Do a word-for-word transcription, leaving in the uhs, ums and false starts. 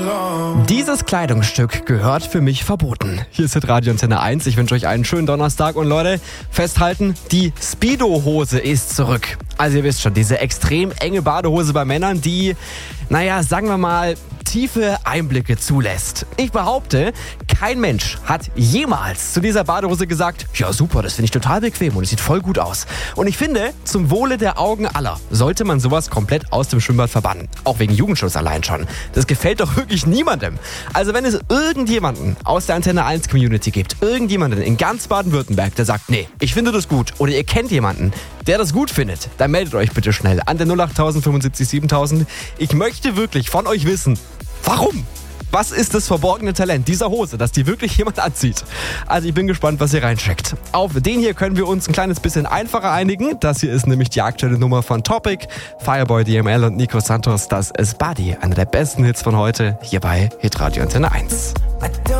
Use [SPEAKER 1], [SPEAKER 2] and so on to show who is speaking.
[SPEAKER 1] Dieses Kleidungsstück gehört für mich verboten. Hier ist Radio Antenne eins. Ich wünsche euch einen schönen Donnerstag und Leute, festhalten, die Speedo-Hose ist zurück. Also ihr wisst schon, diese extrem enge Badehose bei Männern, die, naja, sagen wir mal, tiefe Einblicke zulässt. Ich behaupte, kein Mensch hat jemals zu dieser Badehose gesagt, ja super, das finde ich total bequem und es sieht voll gut aus. Und ich finde, zum Wohle der Augen aller sollte man sowas komplett aus dem Schwimmbad verbannen. Auch wegen Jugendschutz allein schon. Das gefällt doch wirklich niemandem. Also wenn es irgendjemanden aus der Antenne eins Community gibt, irgendjemanden in ganz Baden-Württemberg, der sagt, nee, ich finde das gut, oder ihr kennt jemanden, der das gut findet, dann meldet euch bitte schnell an der null acht null null fünfundsiebzig siebentausend. Ich möchte wirklich von euch wissen, warum? Was ist das verborgene Talent dieser Hose, dass die wirklich jemand anzieht? Also ich bin gespannt, was ihr reincheckt. Auf den hier können wir uns ein kleines bisschen einfacher einigen. Das hier ist nämlich die aktuelle Nummer von Topic, Fireboy, D M L und Nico Santos. Das ist Buddy, einer der besten Hits von heute, hier bei Hitradio Antenne eins.